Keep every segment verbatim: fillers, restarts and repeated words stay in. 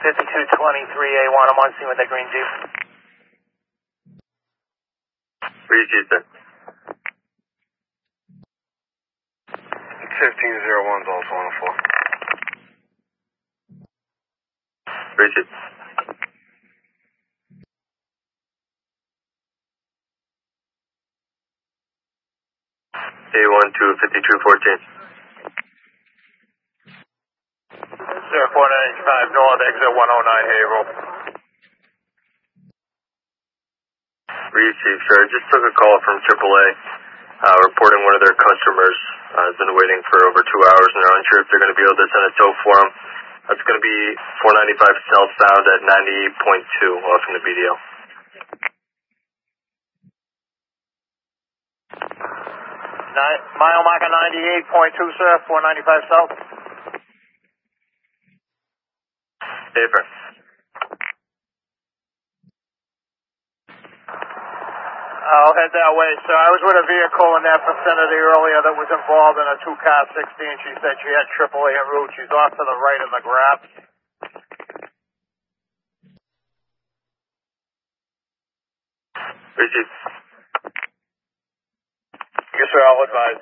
fifty-two twenty-three A one, I'm on scene with that green Jeep. Where you Houston? fifteen oh one is also on the floor. Where you A one to fifty-two fourteen. Sir, four ninety-five North, exit one oh nine Haverhill. Received, sir. I just took a call from triple A, uh, reporting one of their customers uh, has been waiting for over two hours and they're unsure if they're going to be able to send a tow for them. That's going to be four ninety-five southbound at ninety-eight point two off from the B D L. Nine, mile marker ninety-eight point two, sir, four ninety-five south. Paper. I'll head that way, sir. I was with a vehicle in that vicinity earlier that was involved in a two-car sixteen. She said she had triple A en route. She's off to the right of the grab. Received. Yes, sir, I'll advise.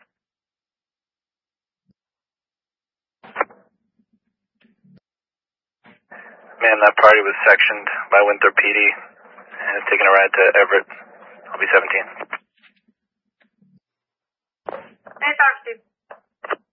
Man, that party was sectioned by Winthrop P D and it's taking a ride to Everett. I'll be seventeen. Hey, Steve.